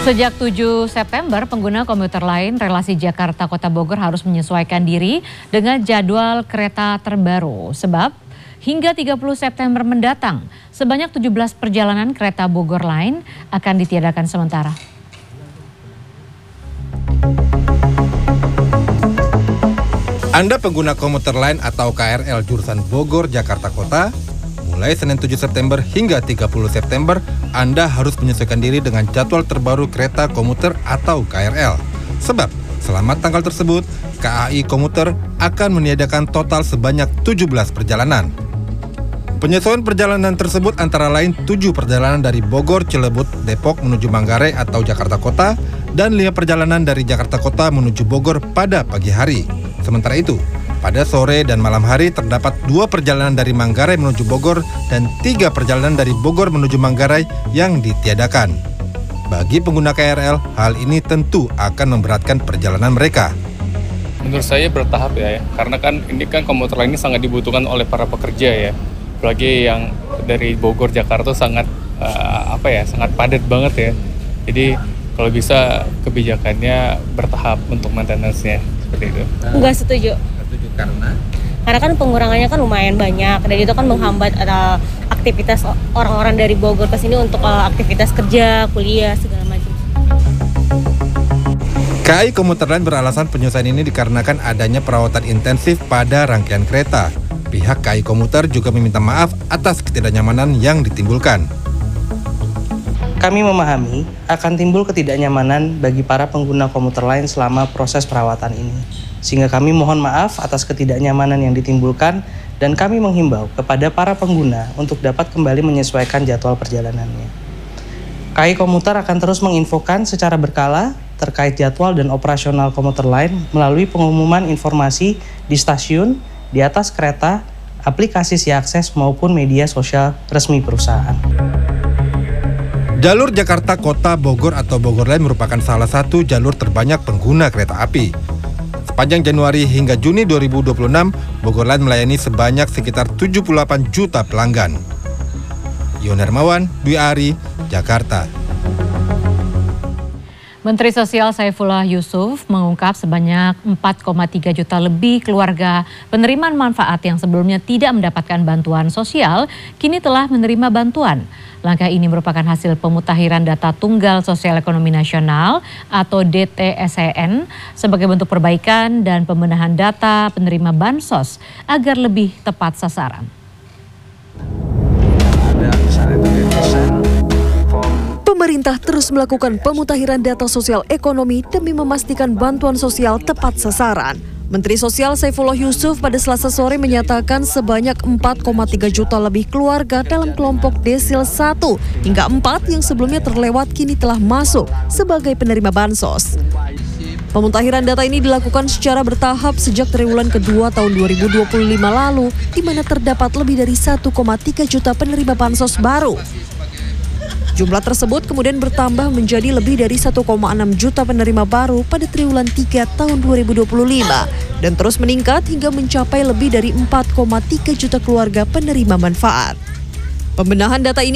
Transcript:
Sejak 7 September, pengguna komuter lain relasi Jakarta Kota Bogor harus menyesuaikan diri dengan jadwal kereta terbaru. Sebab hingga 30 September mendatang, sebanyak 17 perjalanan kereta Bogor Line akan ditiadakan sementara. Anda pengguna komuter lain atau KRL jurusan Bogor Jakarta Kota, mulai Senin 7 September hingga 30 September, Anda harus menyesuaikan diri dengan jadwal terbaru kereta komuter atau KRL. Sebab selama tanggal tersebut, KAI Komuter akan meniadakan total sebanyak 17 perjalanan. Penyesuaian perjalanan tersebut antara lain 7 perjalanan dari Bogor, Cilebut, Depok menuju Manggarai atau Jakarta Kota, dan 5 perjalanan dari Jakarta Kota menuju Bogor pada pagi hari. Sementara itu, pada sore dan malam hari terdapat 2 perjalanan dari Manggarai menuju Bogor dan 3 perjalanan dari Bogor menuju Manggarai yang ditiadakan. Bagi pengguna KRL, hal ini tentu akan memberatkan perjalanan mereka. Menurut saya bertahap ya, karena kan ini kan komuter lain ini sangat dibutuhkan oleh para pekerja ya. Apalagi yang dari Bogor Jakarta sangat sangat padat banget ya. Jadi kalau bisa kebijakannya bertahap untuk maintenance-nya seperti itu. Enggak setuju. Karena kan pengurangannya kan lumayan banyak dan itu kan menghambat aktivitas orang-orang dari Bogor ke sini untuk aktivitas kerja, kuliah, segala macam. KAI Komuter Lain beralasan penyesuaian ini dikarenakan adanya perawatan intensif pada rangkaian kereta. Pihak KAI Komuter juga meminta maaf atas ketidaknyamanan yang ditimbulkan. Kami memahami akan timbul ketidaknyamanan bagi para pengguna komuter lain selama proses perawatan ini. Sehingga kami mohon maaf atas ketidaknyamanan yang ditimbulkan dan kami menghimbau kepada para pengguna untuk dapat kembali menyesuaikan jadwal perjalanannya. KAI Komuter akan terus menginfokan secara berkala terkait jadwal dan operasional komuter lain melalui pengumuman informasi di stasiun, di atas kereta, aplikasi SiAkses maupun media sosial resmi perusahaan. Jalur Jakarta Kota Bogor atau Bogor Line merupakan salah satu jalur terbanyak pengguna kereta api. Sepanjang Januari hingga Juni 2026, Bogor Line melayani sebanyak sekitar 78 juta pelanggan. Ion Hermawan, Dwi Ari, Jakarta. Menteri Sosial Saifullah Yusuf mengungkap sebanyak 4,3 juta lebih keluarga penerimaan manfaat yang sebelumnya tidak mendapatkan bantuan sosial, kini telah menerima bantuan. Langkah ini merupakan hasil pemutakhiran data Tunggal Sosial Ekonomi Nasional atau DTSEN sebagai bentuk perbaikan dan pembenahan data penerima bansos agar lebih tepat sasaran. Pemerintah terus melakukan pemutakhiran data sosial ekonomi demi memastikan bantuan sosial tepat sasaran. Menteri Sosial Saifullah Yusuf pada Selasa sore menyatakan sebanyak 4,3 juta lebih keluarga dalam kelompok desil 1 hingga 4 yang sebelumnya terlewat kini telah masuk sebagai penerima bansos. Pemutakhiran data ini dilakukan secara bertahap sejak triwulan kedua tahun 2025 lalu, di mana terdapat lebih dari 1,3 juta penerima bansos baru. Jumlah tersebut kemudian bertambah menjadi lebih dari 1,6 juta penerima baru pada triwulan 3 tahun 2025 dan terus meningkat hingga mencapai lebih dari 4,3 juta keluarga penerima manfaat. Pembenahan data ini